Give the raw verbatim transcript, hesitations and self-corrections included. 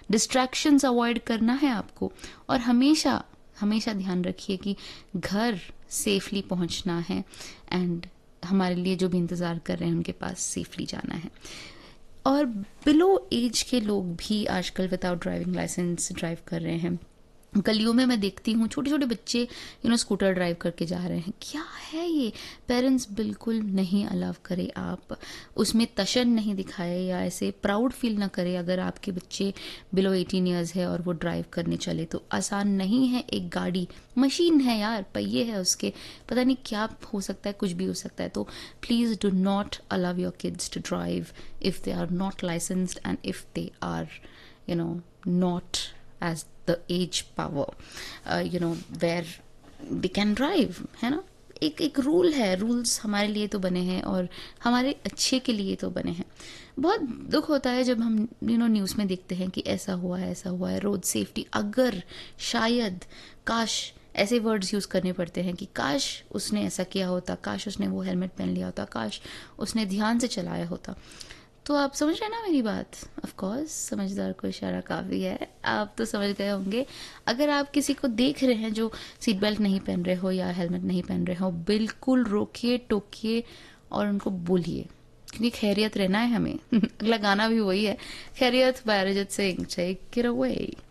Distractions avoid करना है आपको, और हमेशा हमेशा ध्यान रखिए कि घर सेफली पहुंचना है एंड हमारे लिए जो भी इंतज़ार कर रहे हैं उनके पास सेफली जाना है। और बिलो एज के लोग भी आजकल विदाउट ड्राइविंग लाइसेंस ड्राइव कर रहे हैं। गलियों में मैं देखती हूँ छोटे छोटे बच्चे यू नो स्कूटर ड्राइव करके जा रहे हैं। क्या है ये? पेरेंट्स बिल्कुल नहीं अलाउ करे, आप उसमें तशन नहीं दिखाए या ऐसे प्राउड फील ना करे अगर आपके बच्चे बिलो एटीन ईयर्स है और वो ड्राइव करने चले तो। आसान नहीं है, एक गाड़ी मशीन है यार, पहिए है उसके, पता नहीं क्या हो सकता है, कुछ भी हो सकता है। तो please do not allow your kids to drive if they are not licensed and if they are you know not as the age power uh, you know where they can drive, है ना। एक एक rule है, rules हमारे लिए तो बने हैं और हमारे अच्छे के लिए तो बने हैं। बहुत दुख होता है जब हम यू नो न्यूज़ में देखते हैं कि ऐसा हुआ है ऐसा हुआ है। रोड सेफ्टी, अगर शायद काश ऐसे वर्ड्स यूज़ करने पड़ते हैं कि काश उसने ऐसा किया होता, काश उसने वो हेलमेट पहन लिया होता, काश उसने ध्यान से चलाया होता। तो आप समझ रहे हैं ना मेरी बात? ऑफ कोर्स समझदार को इशारा काफ़ी है, आप तो समझ गए होंगे। अगर आप किसी को देख रहे हैं जो सीट बेल्ट नहीं पहन रहे हो या हेलमेट नहीं पहन रहे हो, बिल्कुल रोकिए, टोकिए और उनको बोलिए, क्योंकि खैरियत रहना है हमें। अगला गाना भी वही है, खैरियत bye Arijit Singh, take it away.